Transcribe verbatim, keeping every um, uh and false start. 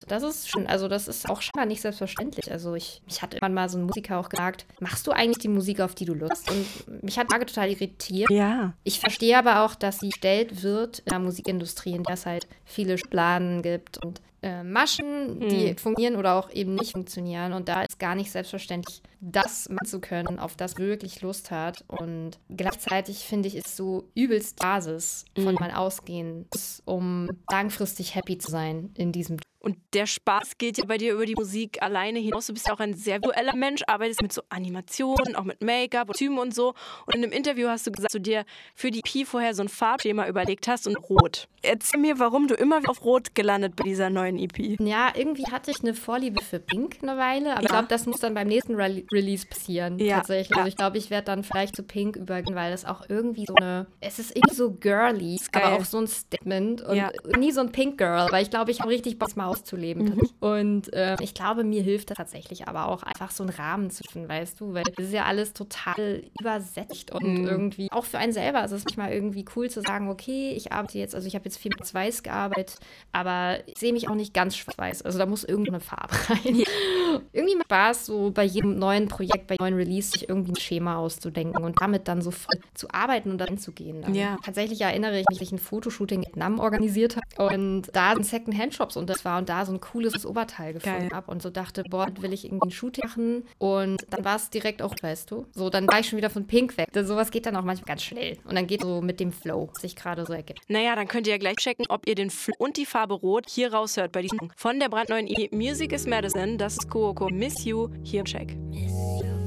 das ist schon, also das ist auch schon mal nicht selbstverständlich. Also ich, mich hat irgendwann mal so ein Musiker auch gefragt, machst du eigentlich die Musik, auf die du Lust hast? Und mich hat die Frage total irritiert. Ja. Ich verstehe aber auch, dass sie gestellt wird in der Musikindustrie, in der es halt viele Schubladen gibt und äh, Maschen, die hm. funktionieren oder auch eben nicht funktionieren. Und da ist gar nicht selbstverständlich, das machen zu können, auf das wirklich Lust hat. Und gleichzeitig, finde ich, ist so übelst Basis, von Mhm. man ausgehen muss, um langfristig happy zu sein in diesem. Und der Spaß geht ja bei dir über die Musik alleine hinaus. Du bist ja auch ein sehr visueller Mensch, arbeitest mit so Animationen, auch mit Make-up, Kostümen und so. Und in einem Interview hast du gesagt, dass du dir für die E P vorher so ein Farbschema überlegt hast und Rot. Erzähl mir, warum du immer auf Rot gelandet bei dieser neuen E P. Ja, irgendwie hatte ich eine Vorliebe für Pink eine Weile, aber Ja. ich glaube, das muss dann beim nächsten Re- Release passieren, Ja, tatsächlich. ja. Also ich glaube, ich werde dann vielleicht zu Pink übergehen, weil das auch irgendwie so eine, es ist irgendwie so girly, geil. aber auch so ein Statement und Ja. nie so ein Pink-Girl, weil ich glaube, ich habe richtig Bock, das mal auszuleben. Mhm. Und äh, ich glaube, mir hilft das tatsächlich aber auch einfach so einen Rahmen zu finden, weißt du, weil es ist ja alles total übersättigt und Mhm. irgendwie, auch für einen selber ist es manchmal irgendwie cool zu sagen, okay, ich arbeite jetzt, also ich habe jetzt viel mit Weiß gearbeitet, aber ich sehe mich auch nicht ganz schwarz-weiß, also da muss irgendeine Farbe rein. Ja. Irgendwie macht Spaß, so bei jedem neuen Projekt, bei jedem neuen Release, sich irgendwie ein Schema auszudenken und damit dann so voll zu arbeiten und dann zu gehen. Dann. Ja. Tatsächlich erinnere ich mich, dass ich ein Fotoshooting in Vietnam organisiert habe und da in Second-Hand-Shops und das war und da so ein cooles Oberteil gefunden habe und so dachte, boah, will ich irgendwie ein Shooting machen und dann war es direkt auch, weißt du, so, dann war ich schon wieder von Pink weg. Das, sowas geht dann auch manchmal ganz schnell und dann geht so mit dem Flow, was sich gerade so ergibt. Naja, dann könnt ihr ja gleich checken, ob ihr den Flow und die Farbe Rot hier raushört bei diesem von der brandneuen E P Music is Medicine. Das ist Kuoko Miss You hier im Check.